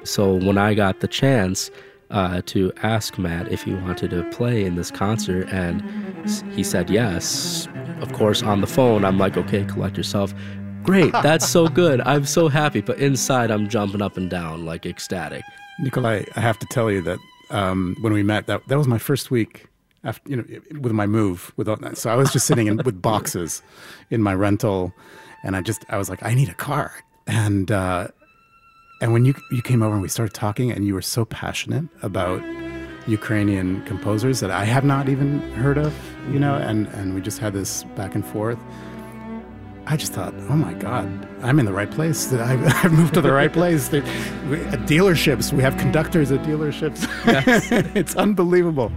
So when I got the chance to ask Matt if he wanted to play in this concert, and he said yes, of course, on the phone, I'm like, okay, collect yourself. Great, that's so good. I'm so happy. But inside, I'm jumping up and down, like ecstatic. Nikolai, I have to tell you that when we met, that was my first week after, with my move. So I was just sitting with boxes in my rental, and I was like, I need a car. And when you came over and we started talking, and you were so passionate about Ukrainian composers that I have not even heard of, and we just had this back and forth. I just thought, oh my God, I'm in the right place. I've moved to the right place. At dealerships, we have conductors at dealerships. Yes. It's unbelievable.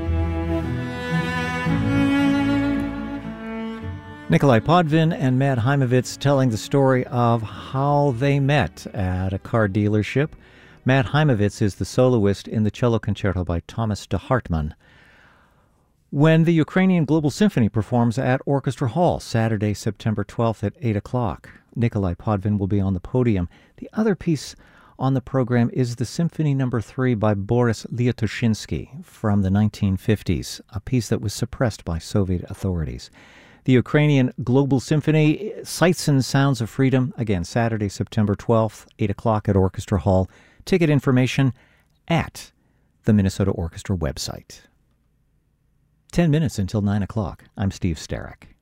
Nikolai Podvin and Matt Heimovitz telling the story of how they met at a car dealership. Matt Heimovitz is the soloist in the cello concerto by Thomas de Hartmann. When the Ukrainian Global Symphony performs at Orchestra Hall, Saturday, September 12th at 8 o'clock, Nikolai Podvin will be on the podium. The other piece on the program is the Symphony No. 3 by Boris Liatoshinsky from the 1950s, a piece that was suppressed by Soviet authorities. The Ukrainian Global Symphony, Sights and Sounds of Freedom, again, Saturday, September 12th, 8 o'clock at Orchestra Hall. Ticket information at the Minnesota Orchestra website. 10 minutes until 9 o'clock. I'm Steve Starek.